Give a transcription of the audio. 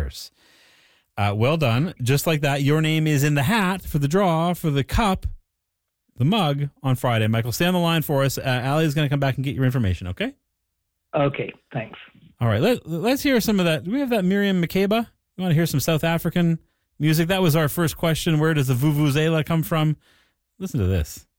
Waters. Well done. Just like that, your name is in the hat for the draw for the cup, the mug, on Friday. Michael, stay on the line for us. Allie is going to come back and get your information, okay? Okay, thanks. All right, let's hear some of that. Do we have that Miriam Makeba? You want to hear some South African music? That was our first question. Where does the Vuvuzela come from? Listen to this.